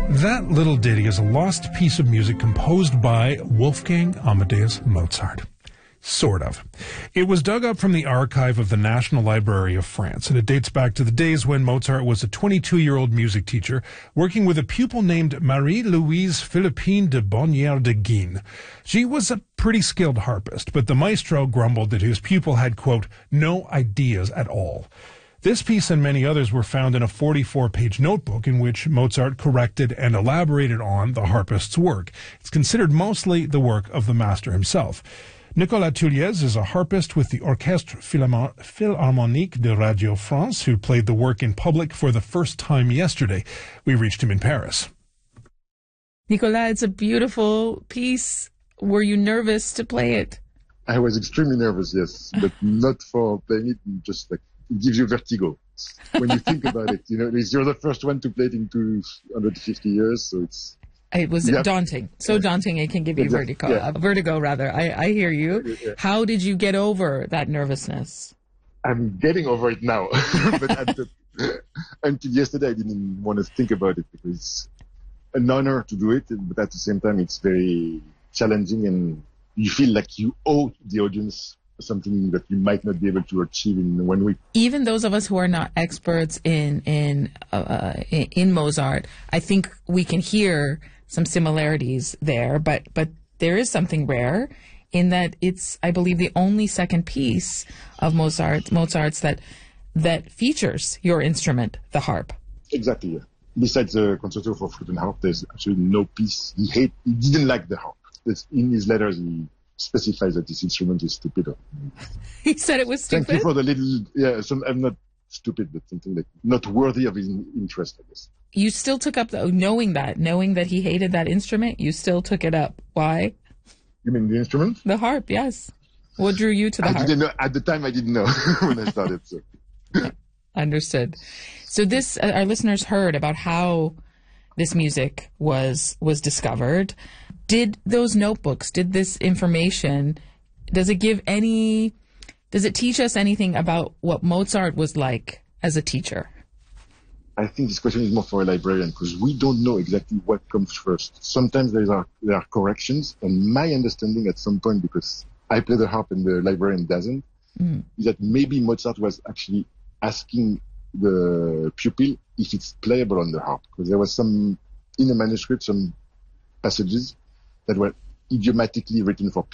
That little ditty is a lost piece of music composed by Wolfgang Amadeus Mozart. Sort of. It was dug up from the archive of the National Library of France, and it dates back to the days when Mozart was a 22-year-old music teacher working with a pupil named Marie-Louise Philippine de Bonnière de Guines. She was a pretty skilled harpist, but the maestro grumbled that his pupil had, quote, no ideas at all. This piece and many others were found in a 44-page notebook in which Mozart corrected and elaborated on the harpist's work. It's considered mostly the work of the master himself. Nicolas Tulliez is a harpist with the Orchestre Philharmonique de Radio France, who played the work in public for the first time yesterday. We reached him in Paris. Nicolas, it's a beautiful piece. Were you nervous to play it? I was extremely nervous, yes, but not for playing it, just like it gives you vertigo when you think about it. You know, you're the first one to play it in 250 years, so it was daunting. So daunting it can give you vertigo. Yeah. Vertigo, rather. I hear you. Yeah. How did you get over that nervousness? I'm getting over it now. But until yesterday, I didn't want to think about it because it's an honor to do it. But at the same time, it's very challenging and you feel like you owe the audience something that you might not be able to achieve in 1 week. Even those of us who are not experts in Mozart, I think we can hear some similarities there, but there is something rare in that it's, I believe, the only second piece of Mozart's that features your instrument, the harp. Exactly. Yeah. Besides the Concerto for Flute and Harp, there's actually no piece he didn't like the harp. It's in his letters he specifies that this instrument is stupid. He said it was stupid? Thank you for the little, I'm not stupid, but something like not worthy of his interest, I guess. You still took up, knowing that he hated that instrument, you still took it up. Why? You mean the instrument? The harp, yes. What drew you to the harp? I didn't know, at the time I didn't know when I started. So. Understood. So this, our listeners heard about how this music was discovered. Did those notebooks, did this information, does it teach us anything about what Mozart was like as a teacher? I think this question is more for a librarian because we don't know exactly what comes first. Sometimes there are corrections, and my understanding at some point, because I play the harp and the librarian doesn't, is that maybe Mozart was actually asking the pupil if it's playable on the harp, because there was some, in the manuscript, some passages that were idiomatically written for